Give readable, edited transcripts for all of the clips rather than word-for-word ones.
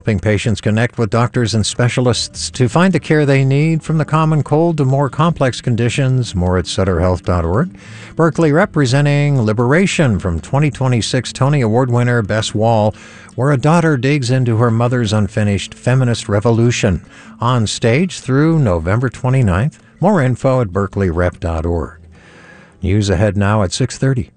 Helping patients connect with doctors and specialists to find the care they need, from the common cold to more complex conditions. More at SutterHealth.org. Berkeley representing Liberation from 2026 Tony Award winner Bess Wall, where a daughter digs into her mother's unfinished feminist revolution. On stage through November 29th. More info at berkeleyrep.org. News ahead now at 6:30.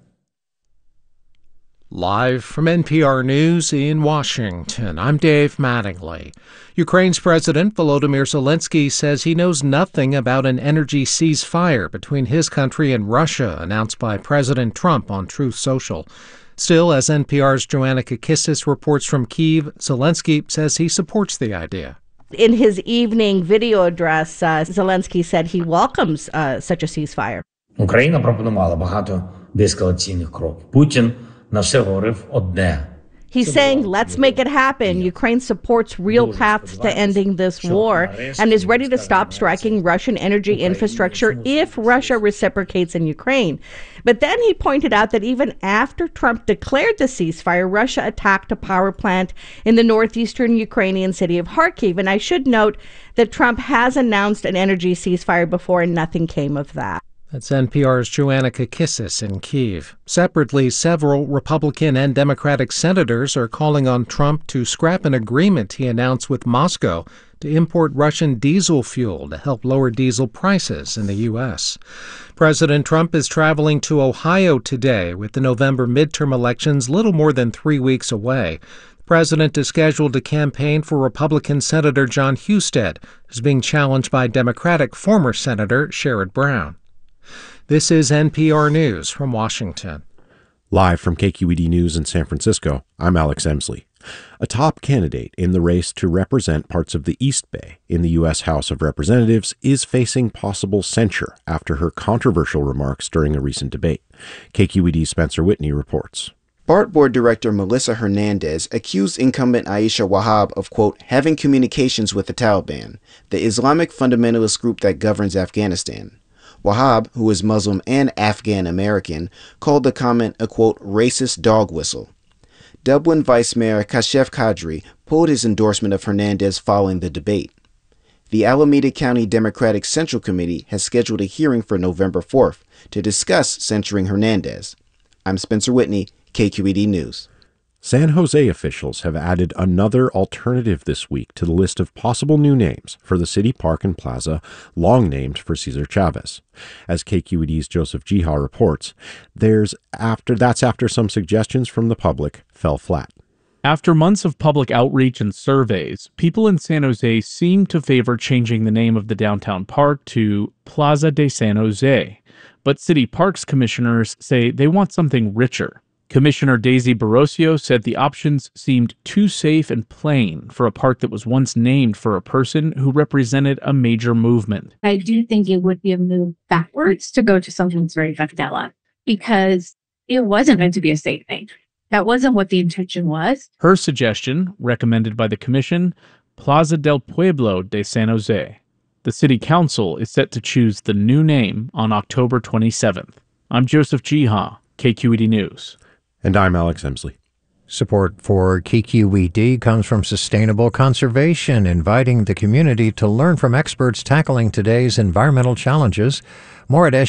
Live from NPR News in Washington, I'm Dave Mattingly. Ukraine's President Volodymyr Zelensky says he knows nothing about an energy ceasefire between his country and Russia announced by President Trump on Truth Social. Still, as NPR's Joanna Kakissis reports from Kyiv, Zelensky says he supports the idea. In his evening video address, Zelensky said he welcomes such a ceasefire. Україна пропонувала багато деескалаційних кроків. Путін на все говорив одне. He's saying, let's make it happen. Ukraine supports real paths to ending this war and is ready to stop striking Russian energy infrastructure if Russia reciprocates in Ukraine. But then he pointed out that even after Trump declared the ceasefire, Russia attacked a power plant in the northeastern Ukrainian city of Kharkiv. And I should note that Trump has announced an energy ceasefire before and nothing came of that. That's NPR's Joanna Kakissis in Kyiv. Separately, several Republican and Democratic senators are calling on Trump to scrap an agreement he announced with Moscow to import Russian diesel fuel to help lower diesel prices in the U.S. President Trump is traveling to Ohio today with the November midterm elections little more than 3 weeks away. The president is scheduled to campaign for Republican Senator John Husted, who's being challenged by Democratic former Senator Sherrod Brown. This is NPR News from Washington. Live from KQED News in San Francisco, I'm Alex Emsley. A top candidate in the race to represent parts of the East Bay in the U.S. House of Representatives is facing possible censure after her controversial remarks during a recent debate. KQED's Spencer Whitney reports. BART Board Director Melissa Hernandez accused incumbent Aisha Wahab of, quote, having communications with the Taliban, the Islamic fundamentalist group that governs Afghanistan. Wahab, who is Muslim and Afghan-American, called the comment a, quote, racist dog whistle. Dublin Vice Mayor Kashef Kadri pulled his endorsement of Hernandez following the debate. The Alameda County Democratic Central Committee has scheduled a hearing for November 4th to discuss censuring Hernandez. I'm Spencer Whitney, KQED News. San Jose officials have added another alternative this week to the list of possible new names for the city park and plaza, long named for Cesar Chavez. As KQED's Joseph Jiha reports, that's after some suggestions from the public fell flat. After months of public outreach and surveys, people in San Jose seem to favor changing the name of the downtown park to Plaza de San Jose. But city parks commissioners say they want something richer. Commissioner Daisy Barocio said the options seemed too safe and plain for a park that was once named for a person who represented a major movement. I do think it would be a move backwards to go to something that's very Vandela, because it wasn't meant to be a safe thing. That wasn't what the intention was. Her suggestion, recommended by the commission, Plaza del Pueblo de San Jose. The city council is set to choose the new name on October 27th. I'm Joseph Jiha, KQED News. And I'm Alex Emsley. Support for KQED comes from Sustainable Conservation, inviting the community to learn from experts tackling today's environmental challenges. More at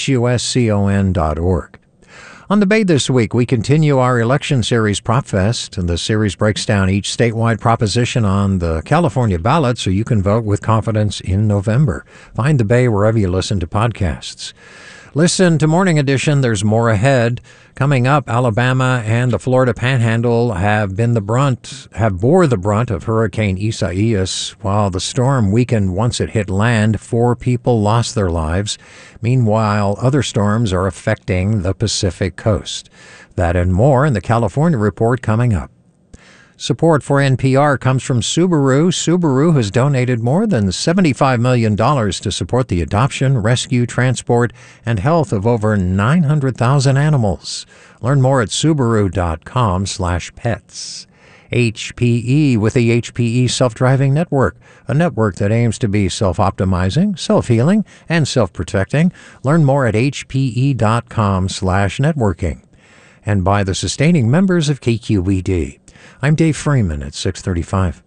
suscon.org. On the Bay this week, we continue our election series PropFest, and the series breaks down each statewide proposition on the California ballot so you can vote with confidence in November. Find the Bay wherever you listen to podcasts. Listen to Morning Edition. There's more ahead. Coming up, Alabama and the Florida Panhandle have bore the brunt of Hurricane Isaias. While the storm weakened once it hit land, 4 people lost their lives. Meanwhile, other storms are affecting the Pacific coast. That and more in the California Report coming up. Support for NPR comes from Subaru. Subaru has donated more than $75 million to support the adoption, rescue, transport, and health of over 900,000 animals. Learn more at Subaru.com/pets. HPE with the HPE Self-Driving Network, a network that aims to be self-optimizing, self-healing, and self-protecting. Learn more at hpe.com/networking. And by the sustaining members of KQED. I'm Dave Freeman at 6:35.